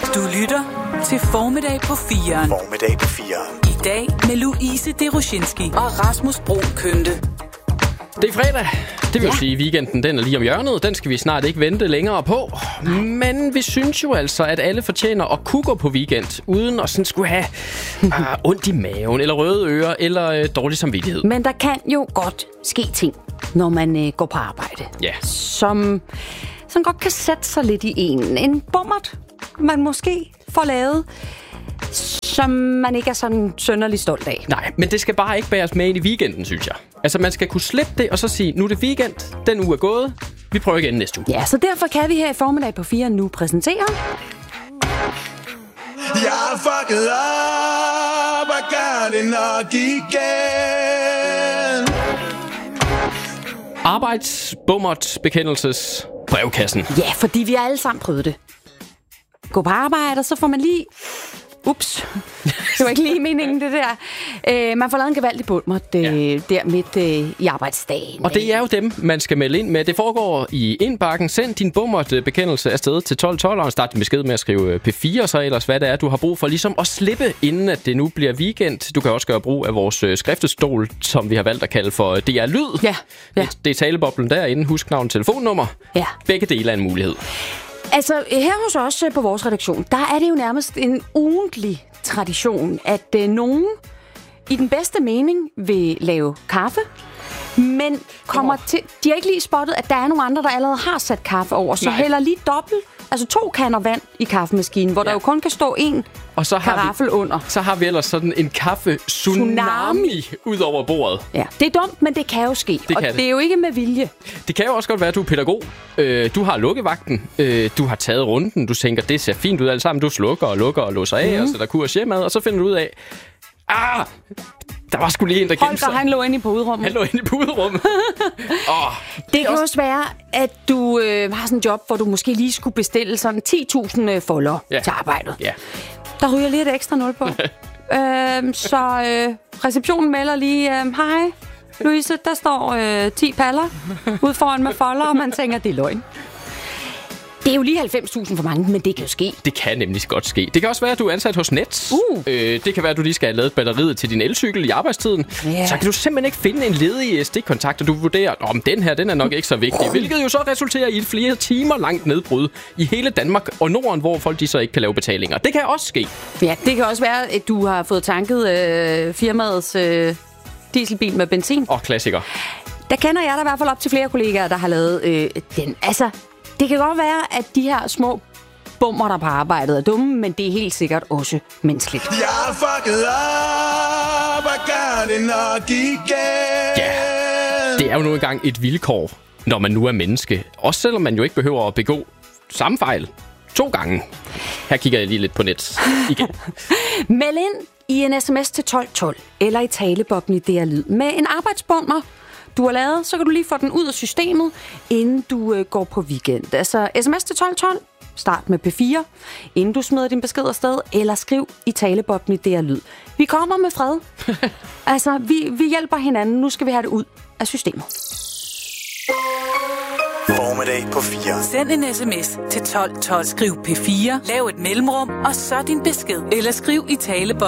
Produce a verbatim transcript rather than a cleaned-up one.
Du lytter til Formiddag på firen. Formiddag på firen. I dag med Louise Deroshinski og Rasmus Brun Kønte. Det er fredag. Det vil ja. sige, at weekenden den er lige om hjørnet. Den skal vi snart ikke vente længere på. Men vi synes jo altså, at alle fortjener at kunne gå på weekend, uden at sådan skulle have uh, ondt i maven, eller røde ører, eller uh, dårlig samvittighed. Men der kan jo godt ske ting, når man uh, går på arbejde. Ja. Som, som godt kan sætte sig lidt i en. En bummert, man måske får lavet, som man ikke er sådan sønderlig stolt af. Nej, men det skal bare ikke bæres med ind i weekenden, synes jeg. Altså, man skal kunne slippe det, og så sige, nu er det weekend, den uge er gået, vi prøver igen næste uge. Ja, så derfor kan vi her i Formiddag på firen nu præsentere... Jeg er fucket op, og gør det nok igen. Arbejdsbummert bekendelses brevkassen. Ja, fordi vi har alle sammen prøvet det. Gå på arbejde, og så får man lige... Ups, det var ikke lige meningen, det der. Øh, man får lavet en gevaldig bummert øh, ja. der midt øh, i arbejdsdagen. Og det er jo dem, man skal melde ind med. Det foregår i indbakken. Send din bummert-bekendelse afsted til tolv tolv, og start din besked med at skrive P fire, så ellers hvad det er, du har brug for ligesom at slippe, inden at det nu bliver weekend. Du kan også gøre brug af vores skriftestol, som vi har valgt at kalde for D R Lyd. Ja. ja. Det, det er taleboblen derinde. Husk navn og telefonnummer. Ja. Begge dele er en mulighed. Altså, her hos os på vores redaktion, der er det jo nærmest en ugentlig tradition, at øh, nogen i den bedste mening vil lave kaffe, men kommer oh. til... De har ikke lige spottet, at der er nogle andre, der allerede har sat kaffe over, så Nej. hælder lige dobbelt, altså to kander vand i kaffemaskinen, hvor ja. der jo kun kan stå en og så har karaffel vi, under. Så har vi ellers sådan en kaffe-tsunami ud over bordet. Ja, det er dumt, men det kan jo ske, det og det. det er jo ikke med vilje. Det kan jo også godt være, at du er pædagog. Øh, du har lukkevagten. Øh, du har taget runden. Du tænker, det ser fint ud alt sammen. Du slukker og lukker og låser af, mm. og sætter kurs hjemad, og så finder du ud af, ah, der var sgu lige en, der gemte sig. Holger, han lå inde i puderummet. Han lå inde i puderummet. oh, det, det kan også... også være, at du øh, har sådan en job, hvor du måske lige skulle bestille sådan ti tusind øh, folder ja. til arbejdet. Ja. Der ryger lidt ekstra nul på. øhm, så øh, receptionen melder lige, øh, hej Louise, der står øh, ti paller ude foran med folder, og man tænker, det er løgn. Det er jo lige halvfems tusind for mange, men det kan jo ske. Det kan nemlig godt ske. Det kan også være, at du er ansat hos Nets. Uh. Øh, det kan være, at du lige skal have lavet batteriet til din elcykel i arbejdstiden. Yeah. Så kan du simpelthen ikke finde en ledig stikkontakt, og du vurderer, om den her, den er nok ikke så vigtig. Hvilket jo så resulterer i et flere timer langt nedbrud i hele Danmark og Norden, hvor folk de så ikke kan lave betalinger. Det kan også ske. Ja, det kan også være, at du har fået tanket øh, firmaets øh, dieselbil med benzin. Og klassiker. Der kender jeg da i hvert fald op til flere kollegaer, der har lavet øh, den. Altså... Det kan godt være, at de her små bummer, der på arbejdet, er dumme, men det er helt sikkert også menneskeligt. Jeg er fucket op, og gør det nok igen. Ja, det er jo nu engang et vilkår, når man nu er menneske. Også selvom man jo ikke behøver at begå samme fejl to gange. Her kigger jeg lige lidt på net igen. Meld ind i en sms til tolv tolv, eller i taleboblen i D R Lyd med en arbejdsbummer, du har lavet, så kan du lige få den ud af systemet, inden du øh, går på weekend. Altså sms til tolv tolv, start med P fire, inden du smider din besked afsted, eller skriv i taleboblen i D R Lyd. Vi kommer med fred. altså, vi, vi hjælper hinanden. Nu skal vi have det ud af systemet. Formiddag på firen. Send en sms til tolv tolv. Skriv P fire, lav et mellemrum, og så din besked. Eller skriv i taleboblen